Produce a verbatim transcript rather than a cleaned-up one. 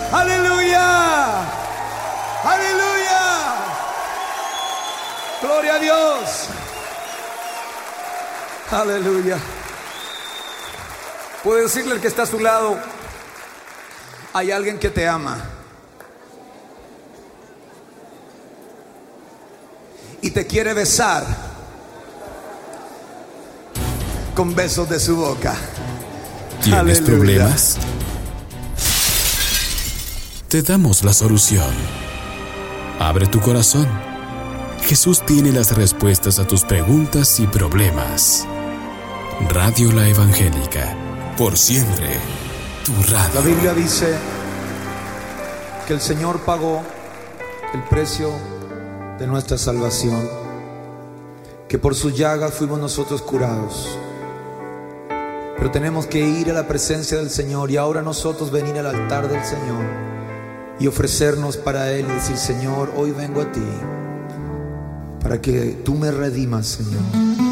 Aleluya. Aleluya. Gloria a Dios. Aleluya. Puede decirle al que está a su lado: hay alguien que te ama y te quiere besar con besos de su boca. ¿Tienes Aleluya. problemas? Te damos la solución. Abre tu corazón. Jesús tiene las respuestas a tus preguntas y problemas. Radio La Evangélica, por siempre, tu radio. La Biblia dice que el Señor pagó el precio de nuestra salvación, que por sus llagas fuimos nosotros curados. Pero tenemos que ir a la presencia del Señor y ahora nosotros venir al altar del Señor y ofrecernos para Él y decir: Señor, hoy vengo a ti para que tú me redimas, Señor.